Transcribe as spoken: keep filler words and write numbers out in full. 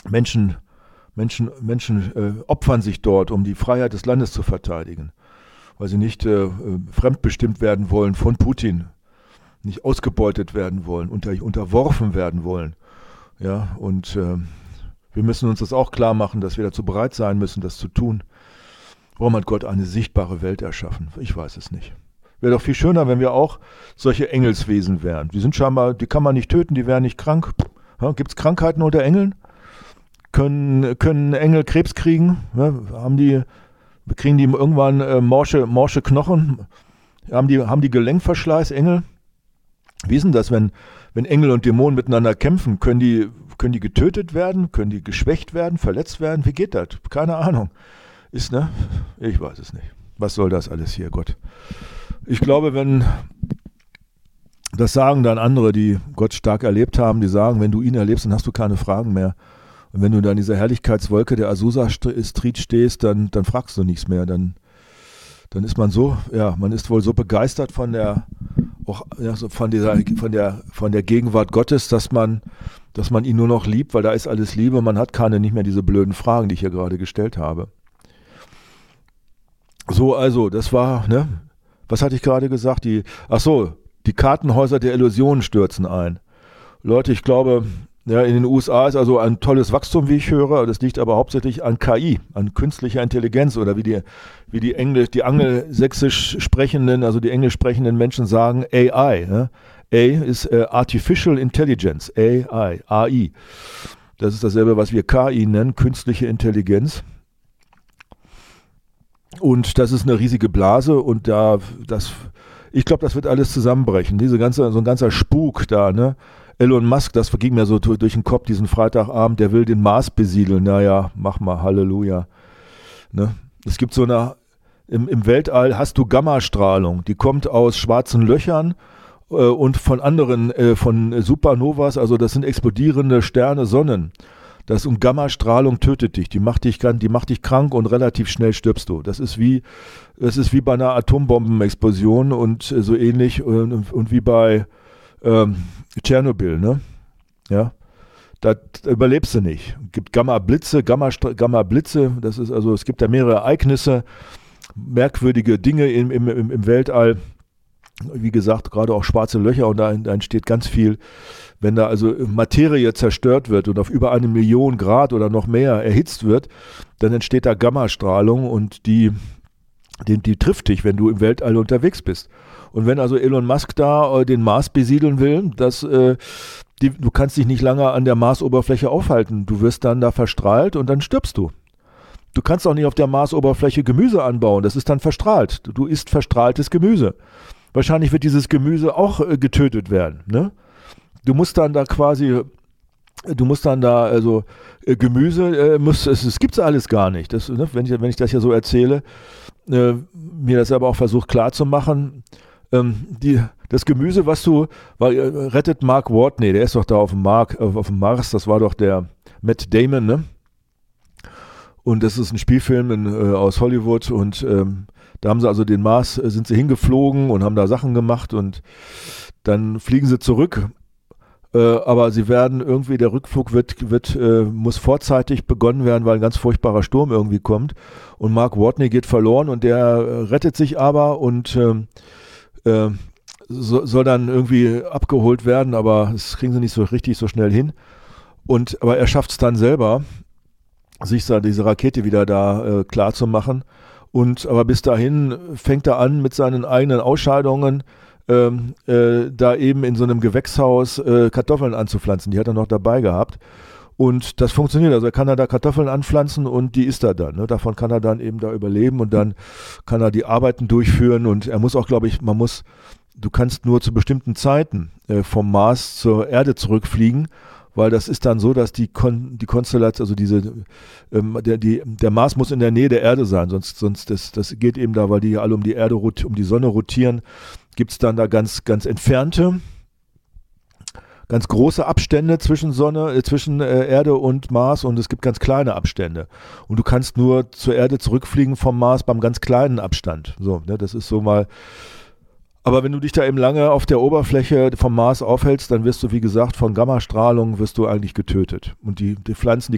Menschen, Menschen, Menschen äh, opfern sich dort, um die Freiheit des Landes zu verteidigen, weil sie nicht äh, fremdbestimmt werden wollen von Putin, nicht ausgebeutet werden wollen, unter, unterworfen werden wollen. Ja, und äh, wir müssen uns das auch klar machen, dass wir dazu bereit sein müssen, das zu tun. Warum hat Gott eine sichtbare Welt erschaffen? Ich weiß es nicht. Wäre doch viel schöner, wenn wir auch solche Engelswesen wären. Die sind scheinbar, die kann man nicht töten, die wären nicht krank. Ja, gibt es Krankheiten unter Engeln? Können, können Engel Krebs kriegen? Ja, haben die, kriegen die irgendwann äh, morsche, morsche Knochen? Haben die, haben die Gelenkverschleiß, Engel? Wie ist denn das, wenn, wenn Engel und Dämonen miteinander kämpfen? Können die, können die getötet werden? Können die geschwächt werden, verletzt werden? Wie geht das? Keine Ahnung. Ist, ne? Ich weiß es nicht. Was soll das alles hier, Gott? Ich glaube, wenn, das sagen dann andere, die Gott stark erlebt haben, die sagen, wenn du ihn erlebst, dann hast du keine Fragen mehr. Und wenn du da in dieser Herrlichkeitswolke der Azusa Street stehst, dann, dann fragst du nichts mehr. Dann, dann ist man so, ja, man ist wohl so begeistert von der, auch, ja, so von dieser, von der, von der Gegenwart Gottes, dass man, dass man ihn nur noch liebt, weil da ist alles Liebe. Man hat keine, nicht mehr diese blöden Fragen, die ich hier gerade gestellt habe. So, also, das war, ne? Was hatte ich gerade gesagt? Die, ach so, die Kartenhäuser der Illusionen stürzen ein. Leute, ich glaube, ja, in den U S A ist also ein tolles Wachstum, wie ich höre. Das liegt aber hauptsächlich an K I, an künstlicher Intelligenz oder wie die, wie die Englisch, die angelsächsisch sprechenden, also die englisch sprechenden Menschen sagen, A I. Ne? A ist äh, Artificial Intelligence, A I, A I. Das ist dasselbe, was wir K I nennen, künstliche Intelligenz. Und das ist eine riesige Blase und da, das, ich glaube, das wird alles zusammenbrechen. Diese ganze, so ein ganzer Spuk da, ne? Elon Musk, das ging mir so durch den Kopf diesen Freitagabend, der will den Mars besiedeln. Naja, mach mal, Halleluja. Ne? Es gibt so eine, im, im Weltall hast du Gammastrahlung, die kommt aus schwarzen Löchern äh, und von anderen, äh, von Supernovas, also das sind explodierende Sterne, Sonnen. Das und Gammastrahlung tötet dich, die macht dich, die macht dich krank und relativ schnell stirbst du. Das ist wie, das ist wie bei einer Atombombenexplosion und äh, so ähnlich und, und wie bei ähm, Tschernobyl, ne? Ja, da überlebst du nicht. Es gibt Gamma-Blitze, Gamma, Gamma-Blitze, das ist also, es gibt da mehrere Ereignisse, merkwürdige Dinge im, im, im, im Weltall. Wie gesagt, gerade auch schwarze Löcher und da, da entsteht ganz viel. Wenn da also Materie zerstört wird und auf über eine Million Grad oder noch mehr erhitzt wird, dann entsteht da Gammastrahlung und die, die, die trifft dich, wenn du im Weltall unterwegs bist. Und wenn also Elon Musk da äh, den Mars besiedeln will, das, äh, die, du kannst dich nicht lange an der Marsoberfläche aufhalten. Du wirst dann da verstrahlt und dann stirbst du. Du kannst auch nicht auf der Marsoberfläche Gemüse anbauen, das ist dann verstrahlt. Du, du isst verstrahltes Gemüse. Wahrscheinlich wird dieses Gemüse auch äh, getötet werden, ne? Du musst dann da quasi, du musst dann da, also äh, Gemüse, äh, muss, es, es gibt's alles gar nicht. Das, ne, wenn, ich, wenn ich das hier so erzähle, äh, mir das aber auch versucht klarzumachen, ähm, die, das Gemüse, was du, weil, äh, rettet Mark Watney, der ist doch da auf dem, Mark, auf, auf dem Mars, das war doch der Matt Damon, ne? Und das ist ein Spielfilm in, äh, aus Hollywood und ähm, da haben sie also den Mars, äh, sind sie hingeflogen und haben da Sachen gemacht und dann fliegen sie zurück. Äh, aber sie werden irgendwie, der Rückflug wird, wird, äh, muss vorzeitig begonnen werden, weil ein ganz furchtbarer Sturm irgendwie kommt. Und Mark Watney geht verloren und der äh, rettet sich aber und äh, äh, so, soll dann irgendwie abgeholt werden, aber das kriegen sie nicht so richtig so schnell hin. Und, aber er schafft es dann selber, sich da diese Rakete wieder da äh, klar zu machen. Und aber bis dahin fängt er an mit seinen eigenen Ausscheidungen, Ähm, äh, da eben in so einem Gewächshaus äh, Kartoffeln anzupflanzen. Die hat er noch dabei gehabt. Und das funktioniert. Also er kann er da Kartoffeln anpflanzen und die isst er dann. Ne? Davon kann er dann eben da überleben und dann kann er die Arbeiten durchführen. Und er muss auch, glaube ich, man muss, du kannst nur zu bestimmten Zeiten äh, vom Mars zur Erde zurückfliegen, weil das ist dann so, dass die, Kon- die Konstellation, also diese, ähm, der, die, der Mars muss in der Nähe der Erde sein, sonst, sonst das, das geht eben da, weil die ja alle um die Erde, um die Sonne rotieren, gibt es dann da ganz, ganz entfernte, ganz große Abstände zwischen Sonne, äh, zwischen äh, Erde und Mars und es gibt ganz kleine Abstände. Und du kannst nur zur Erde zurückfliegen vom Mars beim ganz kleinen Abstand. So, ne, das ist so mal. Aber wenn du dich da eben lange auf der Oberfläche vom Mars aufhältst, dann wirst du, wie gesagt, von Gammastrahlung wirst du eigentlich getötet. Und die, die Pflanzen, die